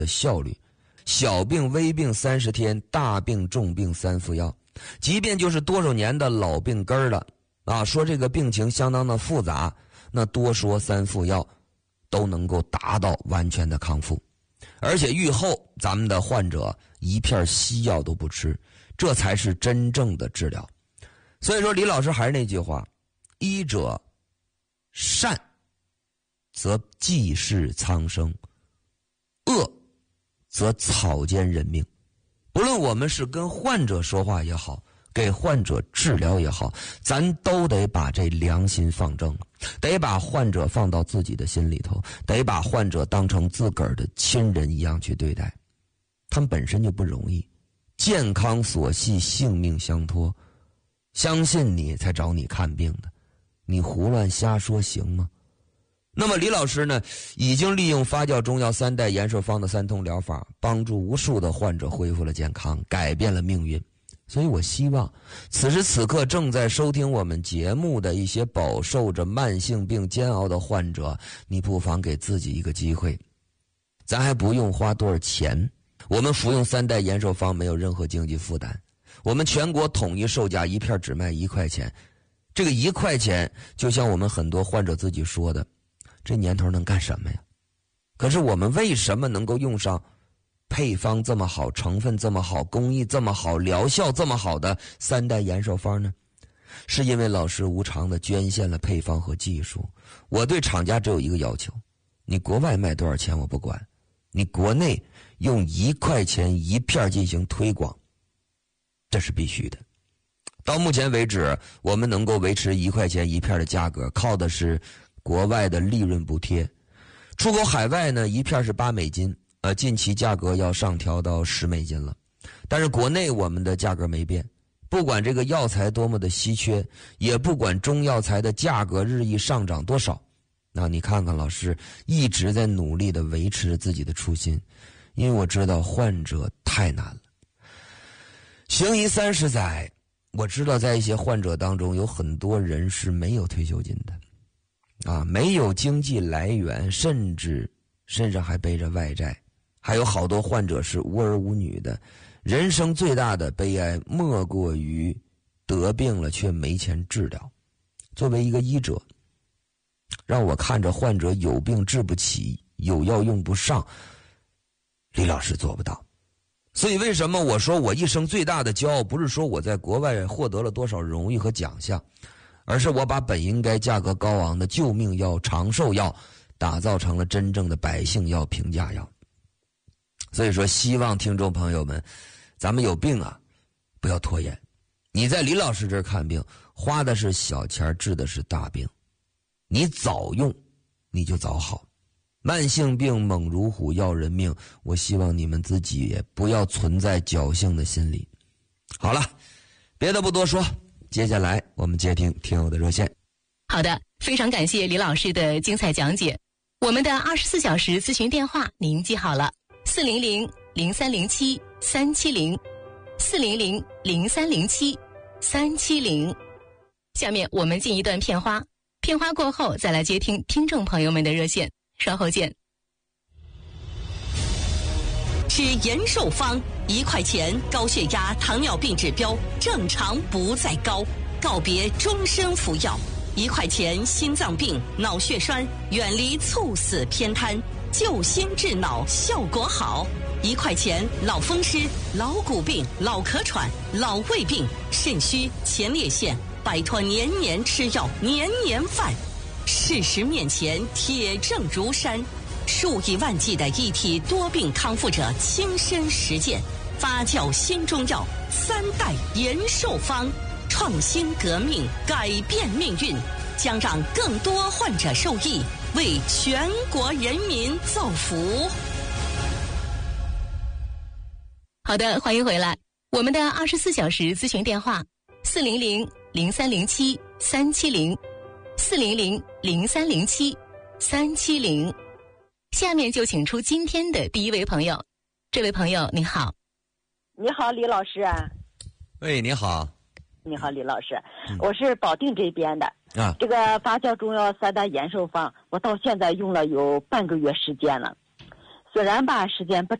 的效率。小病微病30天，大病重病3副药。即便就是多少年的老病根了啊，说这个病情相当的复杂，那多说3副药都能够达到完全的康复。而且愈后咱们的患者一片西药都不吃，这才是真正的治疗。所以说李老师还是那句话，医者善则济世苍生，恶则草菅人命。不论我们是跟患者说话也好，给患者治疗也好，咱都得把这良心放正，得把患者放到自己的心里头，得把患者当成自个儿的亲人一样去对待。他们本身就不容易，健康所系，性命相托，相信你才找你看病的，你胡乱瞎说行吗？那么李老师呢，已经利用发酵中药3代延寿方的3通疗法，帮助无数的患者恢复了健康，改变了命运。所以我希望此时此刻正在收听我们节目的一些饱受着慢性病煎熬的患者，你不妨给自己一个机会，咱还不用花多少钱，我们服用3代延寿方没有任何经济负担，我们全国统一售价，一片只卖1块钱。这个1块钱就像我们很多患者自己说的，这年头能干什么呀？可是我们为什么能够用上配方这么好，成分这么好，工艺这么好，疗效这么好的3代延寿方呢？是因为老师无偿的捐献了配方和技术。我对厂家只有一个要求，你国外卖多少钱我不管，你国内用1块钱1片进行推广，这是必须的。到目前为止，我们能够维持1块钱1片的价格，靠的是国外的利润补贴。出口海外呢，1片是8美金，近期价格要上调到10美金了。但是国内我们的价格没变，不管这个药材多么的稀缺，也不管中药材的价格日益上涨多少，那你看看老师一直在努力的维持自己的初心，因为我知道患者太难了。行医30载，我知道在一些患者当中有很多人是没有退休金的没有经济来源，甚至身上还背着外债，还有好多患者是无儿无女的。人生最大的悲哀莫过于得病了却没钱治疗。作为一个医者，让我看着患者有病治不起，有药用不上，李老师做不到。所以为什么我说我一生最大的骄傲，不是说我在国外获得了多少荣誉和奖项，而是我把本应该价格高昂的救命药、长寿药打造成了真正的百姓药、平价药。所以说希望听众朋友们，咱们有病不要拖延。你在李老师这儿看病，花的是小钱，治的是大病，你早用你就早好。慢性病猛如虎，要人命，我希望你们自己也不要存在侥幸的心理。好了，别的不多说，接下来我们接听听友的热线。 好的，非常感谢李老师的精彩讲解。我们的24小时咨询电话您记好了，400-0307-370，400-0307-370。下面我们进一段片花，片花过后再来接听听众朋友们的热线，稍后见。 吃延寿方，1块钱，高血压、糖尿病指标正常不再高，告别终身服药。1块钱，心脏病、脑血栓远离猝死偏瘫，救心治脑效果好。1块钱，老风湿、老骨病、老咳喘、老胃病、肾虚、前列腺，摆脱年年吃药、年年犯。事实面前，铁证如山，数以万计的一体多病康复者亲身实践，发酵新中药3代延寿方，创新革命，改变命运，将让更多患者受益，为全国人民造福。 好的，欢迎回来。我们的24小时咨询电话400-0307-370，400-0307-370。下面就请出今天的第一位朋友。这位朋友你好。 你好，李老师。 喂，你好。 你好，李老师，我是保定这边的这个发酵中药3代延寿方，我到现在用了有半个月时间了。 虽然吧时间不